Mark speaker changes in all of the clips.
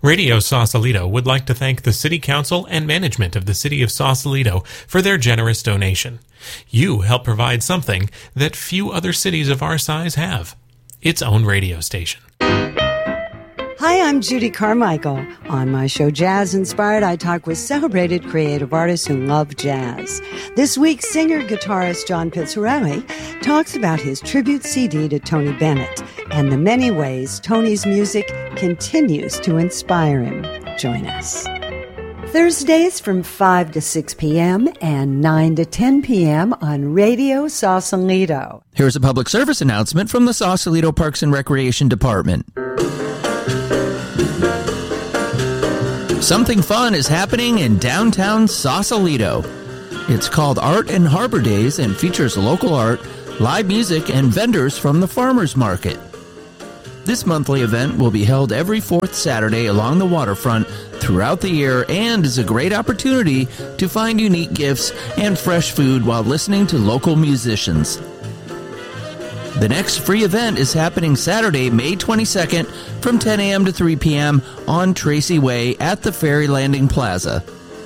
Speaker 1: Radio Sausalito would like to thank the City Council and management of the City of Sausalito for their generous donation. You help provide something that few other cities of our size have: its own radio station.
Speaker 2: Hi, I'm Judy Carmichael. On my show Jazz Inspired, I talk with celebrated creative artists who love jazz. This week, singer-guitarist John Pizzarelli talks about his tribute CD to Tony Bennett and the many ways Tony's music continues to inspire him. Join us. Thursdays from 5 to 6 p.m. and 9 to 10 p.m. on Radio Sausalito.
Speaker 3: Here's a public service announcement from the Sausalito Parks and Recreation Department. Something fun is happening in downtown Sausalito. It's called Art and Harbor Days and features local art, live music, and vendors from the farmers market. This monthly event will be held every fourth Saturday along the waterfront throughout the year and is a great opportunity to find unique gifts and fresh food while listening to local musicians. The next free event is happening Saturday, May 22nd from 10 a.m. to 3 p.m. on Tracy Way at the Ferry Landing Plaza.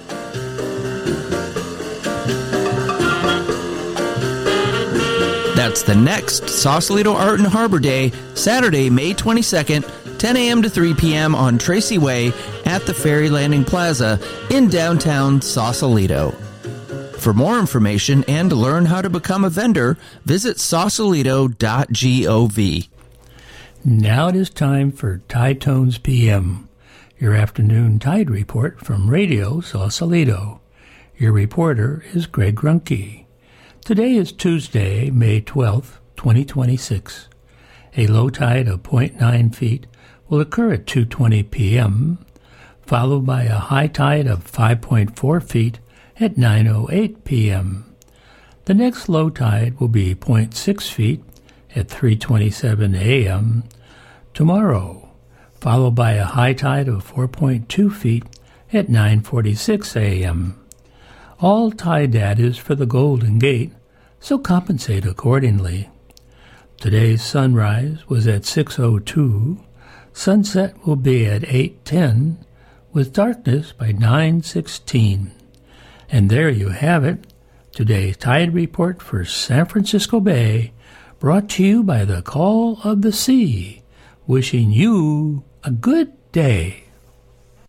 Speaker 3: That's the next Sausalito Art and Harbor Day, Saturday, May 22nd, 10 a.m. to 3 p.m. on Tracy Way at the Ferry Landing Plaza in downtown Sausalito. For more information and to learn how to become a vendor, visit sausalito.gov.
Speaker 4: Now it is time for Tide Tones PM, your afternoon tide report from Radio Sausalito. Your reporter is Greg Grunke. Today is Tuesday, May 12th, 2026. A low tide of 0.9 feet will occur at 2:20 p.m., followed by a high tide of 5.4 feet at 9:08 p.m. The next low tide will be 0.6 feet at 3:27 a.m. tomorrow, followed by a high tide of 4.2 feet at 9:46 a.m. All tide data is for the Golden Gate, so compensate accordingly. Today's sunrise was at 6:02. Sunset will be at 8:10, with darkness by 9:16. And there you have it, today's tide report for San Francisco Bay, brought to you by the Call of the Sea, wishing you a good day.